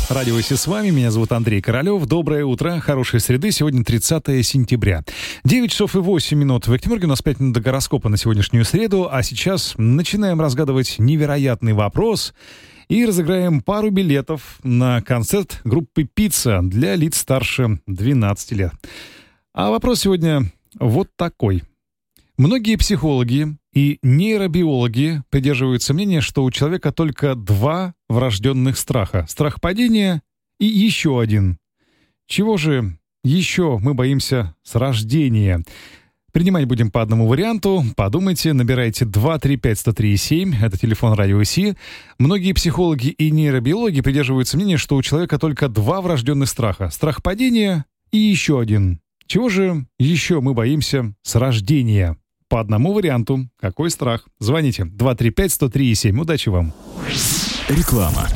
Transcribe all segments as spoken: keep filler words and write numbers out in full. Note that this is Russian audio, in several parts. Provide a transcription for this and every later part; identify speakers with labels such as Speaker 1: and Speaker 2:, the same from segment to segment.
Speaker 1: Радио Си с вами, меня зовут Андрей Королёв. Доброе утро, хорошей среды. Сегодня тридцатое сентября. девять часов и восемь минут в Екатеринбурге. У нас пять минут до гороскопа на сегодняшнюю среду. А сейчас начинаем разгадывать невероятный вопрос и разыграем пару билетов на концерт группы «Пицца» для лиц старше двенадцати лет. А вопрос сегодня вот такой. Многие психологи и нейробиологи придерживаются мнения, что у человека только два врожденных страха. Страх падения и еще один. Чего же еще мы боимся с рождения? Принимать будем по одному варианту. Подумайте, набирайте два три пять сто три семь. Это телефон Радио Си. Многие психологи и нейробиологи придерживаются мнения, что у человека только два врожденных страха. Страх падения и еще один. Чего же еще мы боимся с рождения? По одному варианту. Какой страх? Звоните. два три пять сто три семь. Удачи вам.
Speaker 2: Реклама.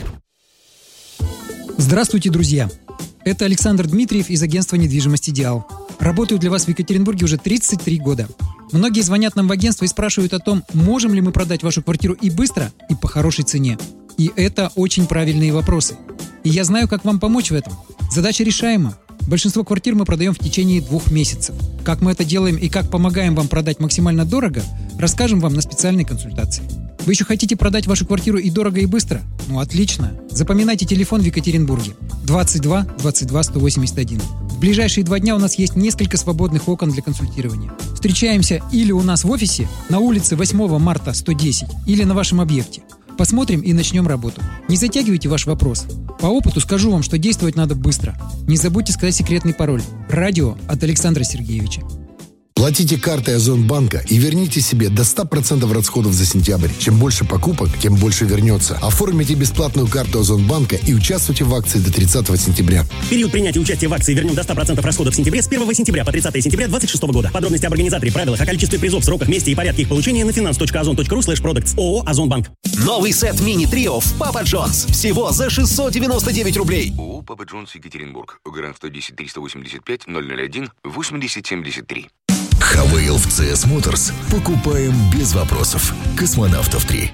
Speaker 3: Здравствуйте, друзья. Это Александр Дмитриев из агентства недвижимости «Идеал». Работаю для вас в Екатеринбурге уже тридцать три года. Многие звонят нам в агентство и спрашивают о том, можем ли мы продать вашу квартиру и быстро, и по хорошей цене. И это очень правильные вопросы. И я знаю, как вам помочь в этом. Задача решаема. Большинство квартир мы продаем в течение двух месяцев. Как мы это делаем и как помогаем вам продать максимально дорого, расскажем вам на специальной консультации. Вы еще хотите продать вашу квартиру и дорого, и быстро? Ну, отлично. Запоминайте телефон в Екатеринбурге. двадцать два двадцать два сто восемьдесят один. В ближайшие два дня у нас есть несколько свободных окон для консультирования. Встречаемся или у нас в офисе на улице восьмого марта сто десять, или на вашем объекте. Посмотрим и начнем работу. Не затягивайте ваш вопрос. По опыту скажу вам, что действовать надо быстро. Не забудьте сказать секретный пароль. Радио от Александра Сергеевича.
Speaker 4: Платите картой Озонбанка и верните себе до ста процентов расходов за сентябрь. Чем больше покупок, тем больше вернется. Оформите бесплатную карту Озонбанка и участвуйте в акции до тридцатого сентября.
Speaker 5: Период принятия участия в акции «Вернем до ста процентов расходов в сентябре» с первого сентября по тридцатое сентября две тысячи двадцать шестого года. Подробности об организаторе, правилах, о количестве призов, сроках, месте и порядке их получения на finance точка озон точка ру слэш продактс ООО «Озонбанк».
Speaker 2: Новый сет мини-трио в Папа Джонс. Всего за шестьсот девяносто девять рублей.
Speaker 6: ООО «Папа Джонс» Екатеринбург. ОГРН сто десять триста восемьдесят пять ноль ноль один восемьдесят семьдесят три.
Speaker 2: Хавейл в си эс Motors. Покупаем без вопросов. Космонавтов три.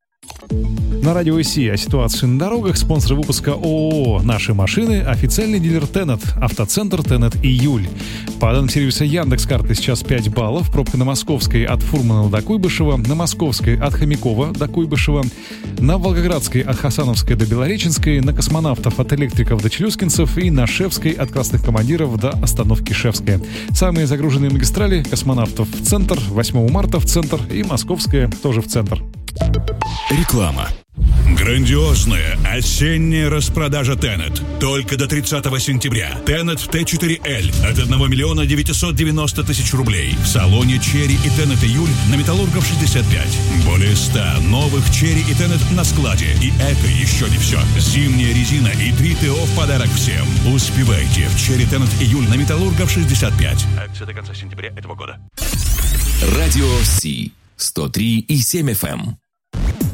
Speaker 1: На Радио Си о ситуации на дорогах. Спонсор выпуска ООО «Наши машины». Официальный дилер Тенет. Автоцентр Тенет Июль. По данным сервиса Яндекс.Карты сейчас пять баллов. Пробка на Московской от Фурманова до Куйбышева. На Московской от Хомякова до Куйбышева. На Волгоградской от Хасановской до Белореченской. На Космонавтов от Электриков до Челюскинцев. И на Шевской от Красных Командиров до остановки Шевская. Самые загруженные магистрали: Космонавтов в центр, восьмого марта в центр и Московская тоже в центр.
Speaker 2: Реклама.
Speaker 7: Грандиозная осенняя распродажа Тенет. Только до тридцатого сентября. Тенет Т четыре Л от одного миллиона девятьсот девяносто тысяч рублей. В салоне Черри и Тенет Июль на Металлургов шестьдесят пять. Более ста новых Черри и Тенет на складе. И это еще не все. Зимняя резина и три ТО в подарок всем. Успевайте в Черри Тенет Июль на Металлургов шестьдесят пять. Акция до конца сентября этого года.
Speaker 2: Радио Си. сто три и семь эф эм.